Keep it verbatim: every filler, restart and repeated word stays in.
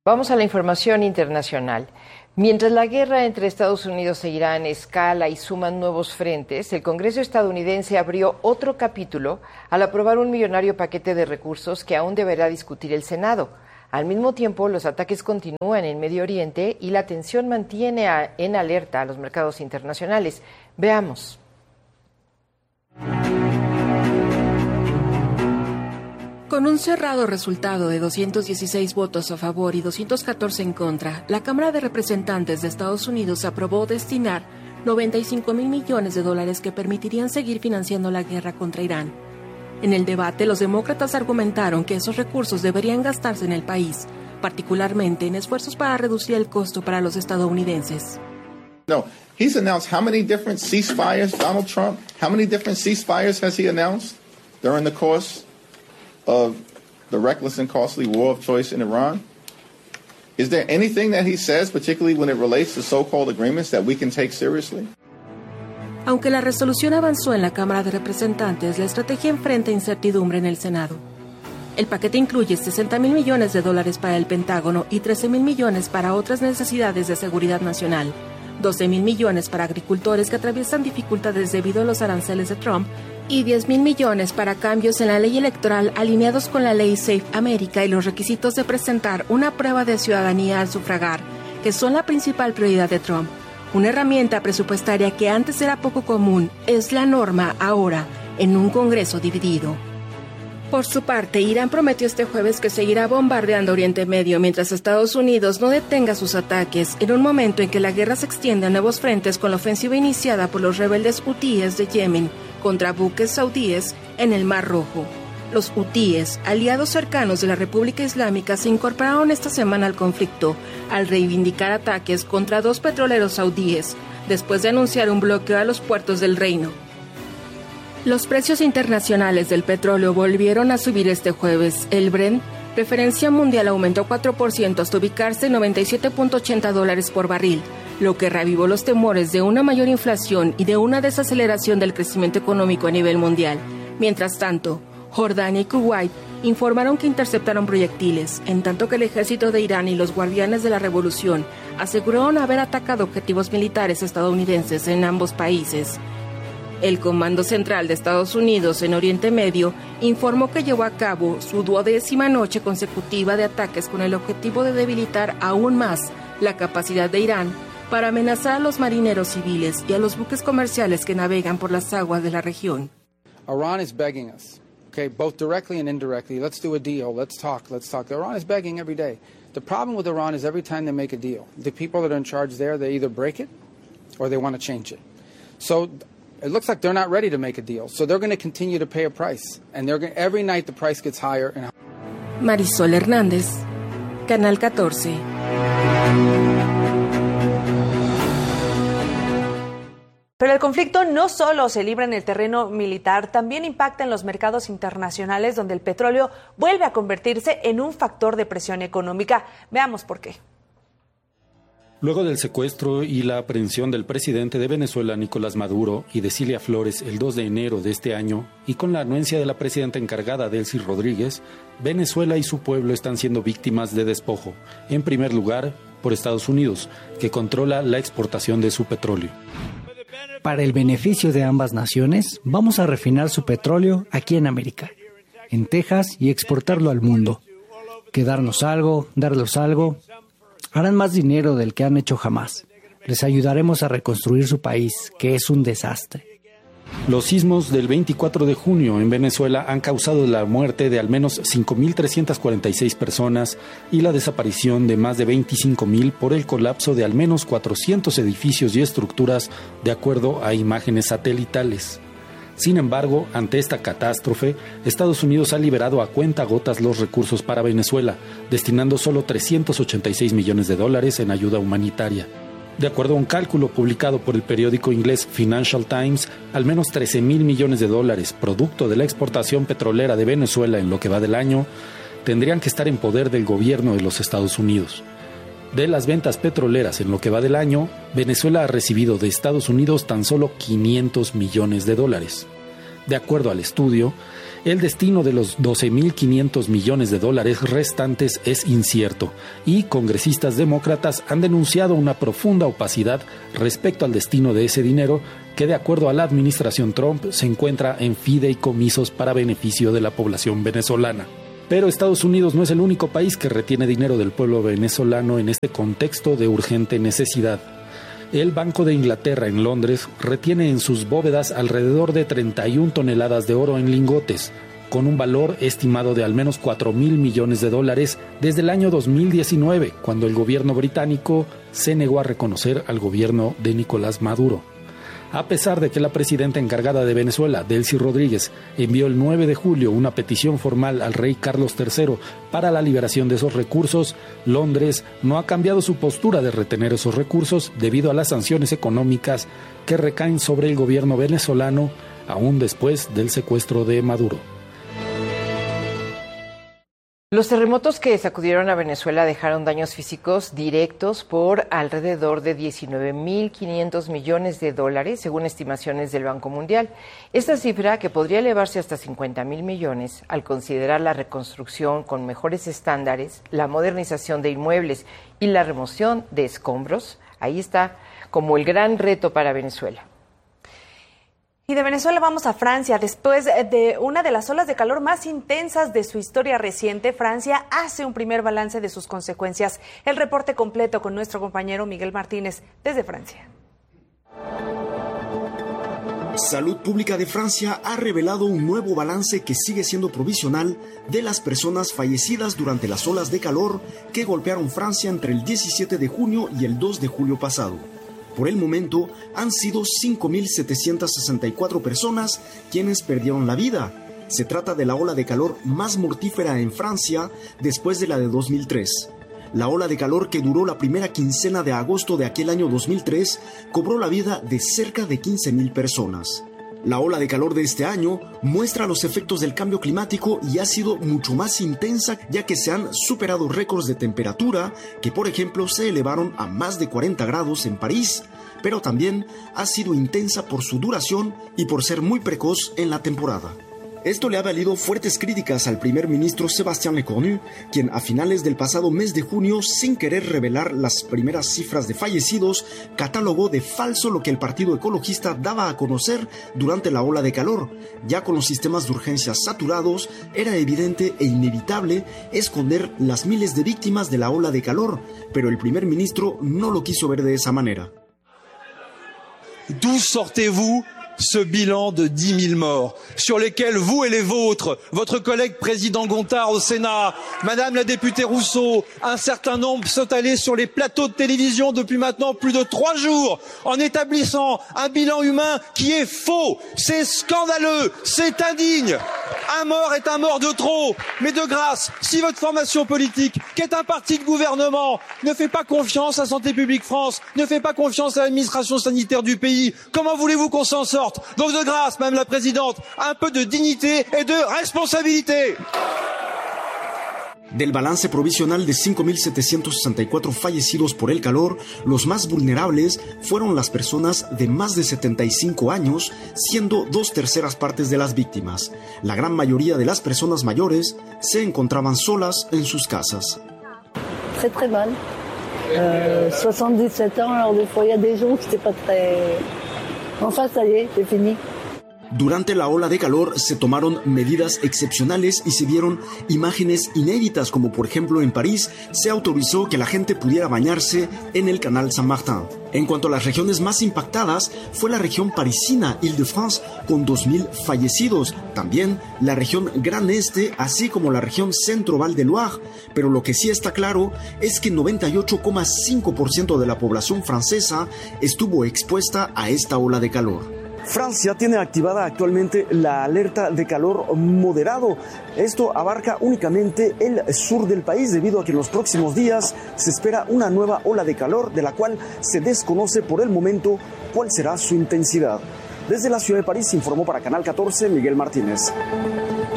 Vamos a la información internacional. Mientras la guerra entre Estados Unidos e Irán escala y suman nuevos frentes, el Congreso estadounidense abrió otro capítulo al aprobar un millonario paquete de recursos que aún deberá discutir el Senado. Al mismo tiempo, los ataques continúan en Medio Oriente y la tensión mantiene a, en alerta a los mercados internacionales. Veamos. Con un cerrado resultado de doscientos dieciséis votos a favor y doscientos catorce en contra, la Cámara de Representantes de Estados Unidos aprobó destinar noventa y cinco mil millones de dólares que permitirían seguir financiando la guerra contra Irán. En el debate, los demócratas argumentaron que esos recursos deberían gastarse en el país, particularmente en esfuerzos para reducir el costo para los estadounidenses. No, he's announced how many different ceasefires, Donald Trump, how many different ceasefires has he announced during the course of the reckless and costly war of choice in Iran? Is there anything that he says, particularly when it relates to so-called agreements, that we can take seriously? Aunque la resolución avanzó en la Cámara de Representantes, la estrategia enfrenta incertidumbre en el Senado. El paquete incluye sesenta mil millones de dólares para el Pentágono y trece mil millones para otras necesidades de seguridad nacional, doce mil millones para agricultores que atraviesan dificultades debido a los aranceles de Trump y diez mil millones para cambios en la ley electoral alineados con la ley Safe America y los requisitos de presentar una prueba de ciudadanía al sufragar, que son la principal prioridad de Trump. Una herramienta presupuestaria que antes era poco común es la norma ahora en un Congreso dividido. Por su parte, Irán prometió este jueves que seguirá bombardeando Oriente Medio mientras Estados Unidos no detenga sus ataques, en un momento en que la guerra se extiende a nuevos frentes con la ofensiva iniciada por los rebeldes hutíes de Yemen contra buques saudíes en el Mar Rojo. Los hutíes, aliados cercanos de la República Islámica, se incorporaron esta semana al conflicto al reivindicar ataques contra dos petroleros saudíes, después de anunciar un bloqueo a los puertos del reino. Los precios internacionales del petróleo volvieron a subir este jueves. El Brent, referencia mundial, aumentó cuatro por ciento hasta ubicarse en noventa y siete punto ochenta dólares por barril, lo que reavivó los temores de una mayor inflación y de una desaceleración del crecimiento económico a nivel mundial. Mientras tanto, Jordania y Kuwait informaron que interceptaron proyectiles, en tanto que el ejército de Irán y los guardianes de la revolución aseguraron haber atacado objetivos militares estadounidenses en ambos países. El Comando Central de Estados Unidos en Oriente Medio informó que llevó a cabo su duodécima noche consecutiva de ataques con el objetivo de debilitar aún más la capacidad de Irán para amenazar a los marineros civiles y a los buques comerciales que navegan por las aguas de la región. Iran is begging us, okay, both directly and indirectly. Let's do a deal. Let's talk. Let's talk. Iran is begging every day. The problem with Iran is every time they make a deal, the people that are in charge there, they either break it or they want to change it. So it looks like they're not ready to make a deal. So they're going to continue to pay a price, and they're going, every night the price gets higher and higher. Marisol Hernández, Canal catorce. Pero el conflicto no solo se libra en el terreno militar, también impacta en los mercados internacionales, donde el petróleo vuelve a convertirse en un factor de presión económica. Veamos por qué. Luego del secuestro y la aprehensión del presidente de Venezuela, Nicolás Maduro, y de Cilia Flores el dos de enero de este año, y con la anuencia de la presidenta encargada, Delcy Rodríguez, Venezuela y su pueblo están siendo víctimas de despojo, en primer lugar por Estados Unidos, que controla la exportación de su petróleo. Para el beneficio de ambas naciones, vamos a refinar su petróleo aquí en América, en Texas, y exportarlo al mundo. Quedarnos algo, darles algo. Harán más dinero del que han hecho jamás. Les ayudaremos a reconstruir su país, que es un desastre. Los sismos del veinticuatro de junio en Venezuela han causado la muerte de al menos cinco mil trescientas cuarenta y seis personas y la desaparición de más de veinticinco mil por el colapso de al menos cuatrocientos edificios y estructuras, de acuerdo a imágenes satelitales. Sin embargo, ante esta catástrofe, Estados Unidos ha liberado a cuentagotas los recursos para Venezuela, destinando solo trescientos ochenta y seis millones de dólares en ayuda humanitaria. De acuerdo a un cálculo publicado por el periódico inglés Financial Times, al menos trece mil millones de dólares, producto de la exportación petrolera de Venezuela en lo que va del año, tendrían que estar en poder del gobierno de los Estados Unidos. De las ventas petroleras en lo que va del año, Venezuela ha recibido de Estados Unidos tan solo quinientos millones de dólares. De acuerdo al estudio, El destino de los doce mil quinientos millones de dólares restantes es incierto y congresistas demócratas han denunciado una profunda opacidad respecto al destino de ese dinero que, de acuerdo a la administración Trump, se encuentra en fideicomisos para beneficio de la población venezolana. Pero Estados Unidos no es el único país que retiene dinero del pueblo venezolano en este contexto de urgente necesidad. El Banco de Inglaterra en Londres retiene en sus bóvedas alrededor de treinta y una toneladas de oro en lingotes, con un valor estimado de al menos cuatro mil millones de dólares desde el año dos mil diecinueve, cuando el gobierno británico se negó a reconocer al gobierno de Nicolás Maduro. A pesar de que la presidenta encargada de Venezuela, Delcy Rodríguez, envió el nueve de julio una petición formal al rey Carlos tercero para la liberación de esos recursos, Londres no ha cambiado su postura de retener esos recursos debido a las sanciones económicas que recaen sobre el gobierno venezolano aún después del secuestro de Maduro. Los terremotos que sacudieron a Venezuela dejaron daños físicos directos por alrededor de diecinueve mil quinientos millones de dólares, según estimaciones del Banco Mundial. Esta cifra, que podría elevarse hasta cincuenta mil millones, al considerar la reconstrucción con mejores estándares, la modernización de inmuebles y la remoción de escombros, ahí está como el gran reto para Venezuela. Y de Venezuela vamos a Francia. Después de una de las olas de calor más intensas de su historia reciente, Francia hace un primer balance de sus consecuencias. El reporte completo con nuestro compañero Miguel Martínez desde Francia. Salud Pública de Francia ha revelado un nuevo balance que sigue siendo provisional de las personas fallecidas durante las olas de calor que golpearon Francia entre el diecisiete de junio y el dos de julio pasado. Por el momento, han sido cinco mil setecientas sesenta y cuatro personas quienes perdieron la vida. Se trata de la ola de calor más mortífera en Francia después de la de dos mil tres. La ola de calor, que duró la primera quincena de agosto de aquel año dos mil tres, cobró la vida de cerca de quince mil personas. La ola de calor de este año muestra los efectos del cambio climático y ha sido mucho más intensa, ya que se han superado récords de temperatura que, por ejemplo, se elevaron a más de cuarenta grados en París, pero también ha sido intensa por su duración y por ser muy precoz en la temporada. Esto le ha valido fuertes críticas al primer ministro Sébastien Lecornu, quien a finales del pasado mes de junio, sin querer revelar las primeras cifras de fallecidos, catalogó de falso lo que el Partido Ecologista daba a conocer durante la ola de calor. Ya con los sistemas de urgencia saturados, era evidente e inevitable esconder las miles de víctimas de la ola de calor, pero el primer ministro no lo quiso ver de esa manera. D'où sortez-vous ce bilan de dix mille morts, sur lesquels vous et les vôtres, votre collègue président Gontard au Sénat, Madame la députée Rousseau, un certain nombre sont allés sur les plateaux de télévision depuis maintenant plus de trois jours, en établissant un bilan humain qui est faux. C'est scandaleux, c'est indigne. Un mort est un mort de trop. Mais de grâce, si votre formation politique, qui est un parti de gouvernement, ne fait pas confiance à Santé publique France, ne fait pas confiance à l'administration sanitaire du pays, comment voulez-vous qu'on s'en sorte? Donc de grâce, Madame la Présidente, un peu de dignité et de responsabilité. Del balance provisional de cinco mil setecientos sesenta y cuatro fallecidos por el calor, los más vulnerables fueron las personas de más de setenta y cinco años, siendo dos terceras partes de las víctimas. La gran mayoría de las personas mayores se encontraban solas en sus casas. Très très mal. Euh, soixante-dix-sept ans, alors des fois il y a des jours que c'était pas très... Enfin, ça y est, c'est fini. Durante la ola de calor se tomaron medidas excepcionales y se vieron imágenes inéditas, como por ejemplo en París se autorizó que la gente pudiera bañarse en el canal Saint-Martin. En cuanto a las regiones más impactadas, fue la región parisina, Île-de-France, con dos mil fallecidos. También la región Gran Este, así como la región Centro-Val de Loire. Pero lo que sí está claro es que noventa y ocho coma cinco por ciento de la población francesa estuvo expuesta a esta ola de calor. Francia tiene activada actualmente la alerta de calor moderado. Esto abarca únicamente el sur del país, debido a que en los próximos días se espera una nueva ola de calor, de la cual se desconoce por el momento cuál será su intensidad. Desde la ciudad de París informó para Canal catorce Miguel Martínez.